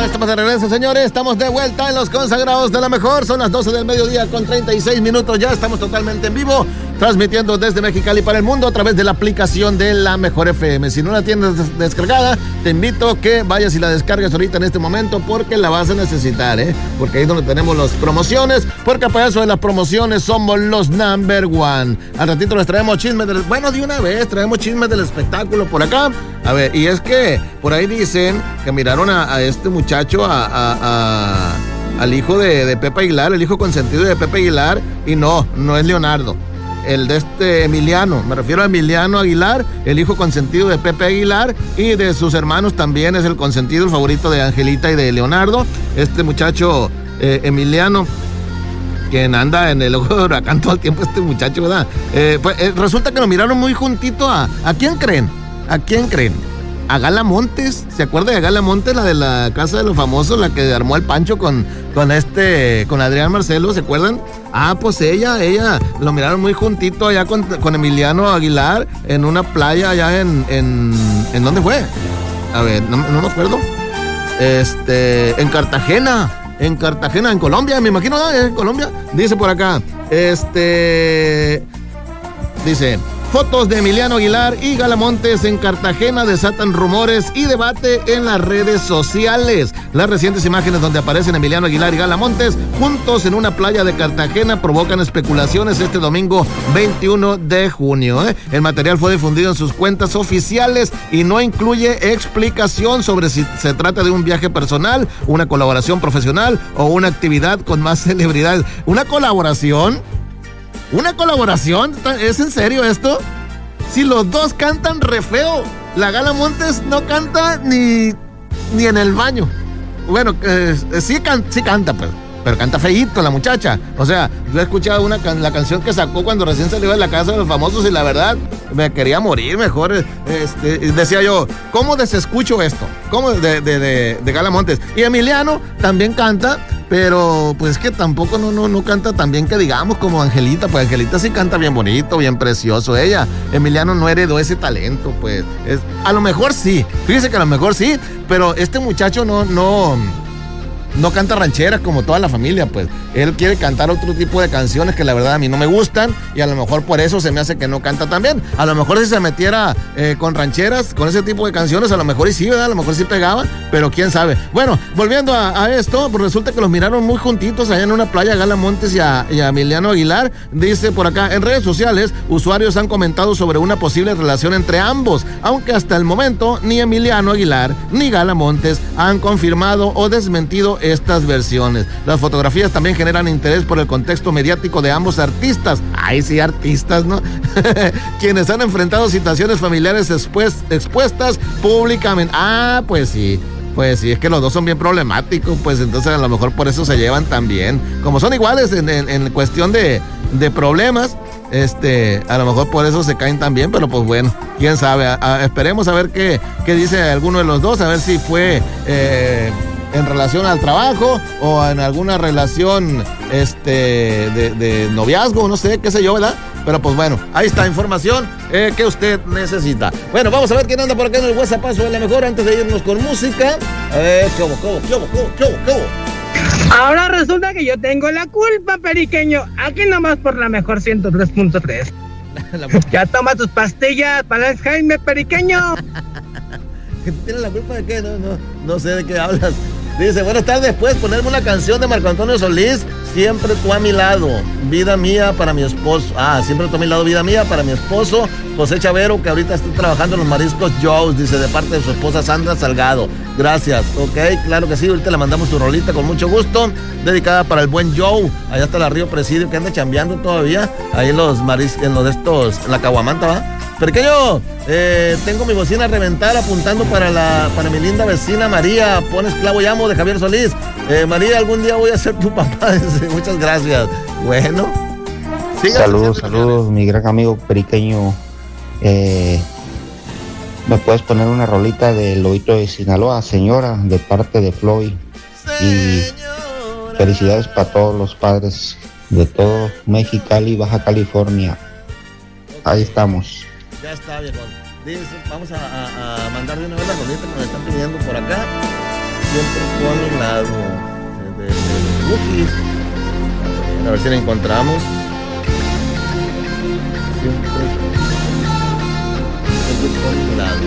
estamos de regreso, señores. Estamos de vuelta en los consagrados de la mejor. Son las 12 del mediodía con 36 minutos. Ya estamos totalmente en vivo, transmitiendo desde Mexicali para el mundo a través de la aplicación de la Mejor FM. Si no la tienes descargada, te invito a que vayas y la descargues ahorita en este momento, porque la vas a necesitar, porque ahí es donde tenemos las promociones, porque para eso de las promociones somos los number one. Al ratito les traemos chismes bueno, de una vez traemos chismes del espectáculo por acá. A ver, y es que por ahí dicen que miraron a este muchacho, al hijo de Pepe Aguilar, el hijo consentido de Pepe Aguilar, y no es Leonardo. El de Emiliano, me refiero a Emiliano Aguilar, el hijo consentido de Pepe Aguilar, y de sus hermanos también es el consentido, el favorito de Angelita y de Leonardo. Este muchacho Emiliano, quien anda en el ojo de huracán todo el tiempo, este muchacho, ¿verdad? Resulta que lo miraron muy juntito a ¿quién creen? ¿A quién creen? A Gala Montes. ¿Se acuerda de Gala Montes, la de la Casa de los Famosos, la que armó el Pancho con Adrián Marcelo? ¿Se acuerdan? Ah, pues ella lo miraron muy juntito allá con Emiliano Aguilar en una playa allá ¿en dónde fue? A ver, no me acuerdo. En Cartagena, en Colombia, me imagino, ¿no? En Colombia. Dice por acá, dice: fotos de Emiliano Aguilar y Gala Montes en Cartagena desatan rumores y debate en las redes sociales. Las recientes imágenes donde aparecen Emiliano Aguilar y Gala Montes juntos en una playa de Cartagena provocan especulaciones este domingo 21 de junio. El material fue difundido en sus cuentas oficiales y no incluye explicación sobre si se trata de un viaje personal, una colaboración profesional o una actividad con más celebridades. ¿Una colaboración? ¿Una colaboración? ¿Es en serio esto? Si los dos cantan re feo. La Gala Montes no canta ni en el baño. Bueno, sí canta, pero canta feíto la muchacha. O sea, yo he escuchado la canción que sacó cuando recién salió de la Casa de los Famosos y la verdad me quería morir mejor. Decía yo, ¿cómo desescucho esto? ¿Cómo de Gala Montes? Y Emiliano también canta, pero pues que tampoco no canta tan bien que digamos como Angelita. Pues Angelita sí canta bien bonito, bien precioso ella. Emiliano no heredó ese talento, pues. A lo mejor sí, fíjese que a lo mejor sí, pero este muchacho no canta rancheras como toda la familia, pues. Él quiere cantar otro tipo de canciones que la verdad a mí no me gustan, y a lo mejor por eso se me hace que no canta tan bien. A lo mejor si se metiera con rancheras, con ese tipo de canciones, a lo mejor y sí, ¿verdad? A lo mejor sí pegaba, pero quién sabe. Bueno, volviendo a esto, pues resulta que los miraron muy juntitos allá en una playa, Gala Montes y a Emiliano Aguilar. Dice por acá, en redes sociales, usuarios han comentado sobre una posible relación entre ambos, aunque hasta el momento ni Emiliano Aguilar ni Gala Montes han confirmado o desmentido estas versiones. Las fotografías también generan interés por el contexto mediático de ambos artistas. Ay, sí, artistas, ¿no? Quienes han enfrentado situaciones familiares expuestas públicamente. Ah, pues sí, es que los dos son bien problemáticos, pues entonces a lo mejor por eso se llevan tan bien. Como son iguales en cuestión de problemas, a lo mejor por eso se caen tan bien, pero pues bueno, quién sabe. Esperemos a ver qué dice alguno de los dos, a ver si fue en relación al trabajo o en alguna relación de noviazgo, no sé, qué sé yo, ¿verdad? Pero pues bueno, ahí está información que usted necesita. Bueno, vamos a ver quién anda por acá en el WhatsApp de la mejor antes de irnos con música. A ver, ¿qué hubo? Ahora resulta que yo tengo la culpa, periqueño. Aquí nomás por la mejor 103.3. Ya toma tus pastillas para el Jaime, periqueño. ¿Que tú tienes la culpa de qué? No sé de qué hablas. Dice, buenas tardes, ¿puedes ponerme una canción de Marco Antonio Solís? Siempre tú a mi lado, vida mía para mi esposo. Siempre tú a mi lado, vida mía para mi esposo José Chavero, que ahorita está trabajando en los mariscos Joe's, dice, de parte de su esposa Sandra Salgado. Gracias, ok, claro que sí, ahorita le mandamos tu rolita con mucho gusto, dedicada para el buen Joe. Allá está la Río Presidio, que anda chambeando todavía, ahí en los mariscos, en la Caguamanta, ¿va? Pequeño, tengo mi bocina a reventar apuntando para mi linda vecina María. Pon Esclavo Llamo de Javier Solís. María, algún día voy a ser tu papá. Muchas gracias. Bueno. Saludos, mi gran amigo periqueño. ¿Me puedes poner una rolita de Lobito de Sinaloa, señora, de parte de Floyd? Y felicidades para todos los padres de todo Mexicali, Baja California. Ahí estamos. Ya está, viejo. Dice, vamos a mandar de una vez la rolita que nos están pidiendo por acá. siempre tú a mi lado. De los Bookies. A ver si la encontramos. Siempre tú a mi lado.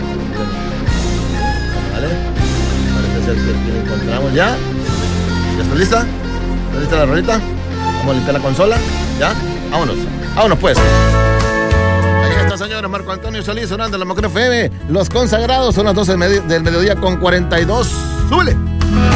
¿Vale? Parece ser que aquí la encontramos ya. ¿Ya está lista? ¿Está lista la rolita? Vamos a limpiar la consola. ¿Ya? Vámonos. Vámonos pues. Ahí está, señores. Marco Antonio Solís sonando en la Macro FM. Los consagrados son las 12 del mediodía con 42. ¡Súbele!